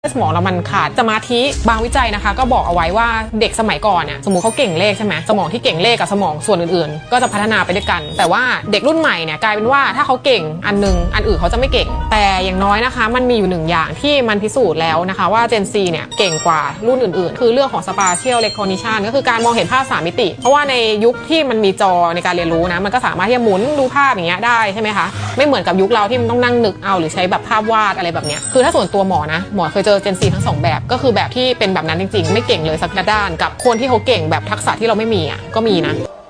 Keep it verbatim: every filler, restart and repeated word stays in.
สมองเรามันขาดสมาธิบางวิจัยนะคะก็บอกเอาไว้ว่าเด็กสมัยก่อนเนี่ยสมมุติเขาเก่งเลขใช่ไหมสมองที่เก่งเลขกับสมองส่วนอื่นๆก็จะพัฒนาไปด้วยกันแต่ว่าเด็กรุ่นใหม่เนี่ยกลายเป็นว่าถ้าเขาเก่งอันนึงอันอื่นเขาจะไม่เก่งแต่อย่างน้อยนะคะมันมีอยู่หนึ่งอย่างที่มันพิสูจน์แล้วนะคะว่า Gen Z เนี่ยเก่งกว่ารุ่นอื่นๆคือเรื่องของ Spatial Recognition ก็คือการมองเห็นภาพสามมิติเพราะว่าในยุคที่มันมีจอในการเรียนรู้นะมันก็สามารถที่จะหมุนดูภาพอย่างเงี้ยได้ใช่ไหมคะไม่เหมือนกับยุคเราที่มันต้องนั่งนึกเอาหรือใช้แบบภาพวาดอะไรแบบเนี้ยคือถ้าส่วนตัวหมอนะหมอเคยเจอ Gen Z ทั้งสองแบบก็คือแบบที่เป็นแบบนั้นจริงๆไม่เก่งเลยสักด้านกับคนที่เขาเก่งแบบทักษะที่เราไม่มีอ่ะก็มีนะ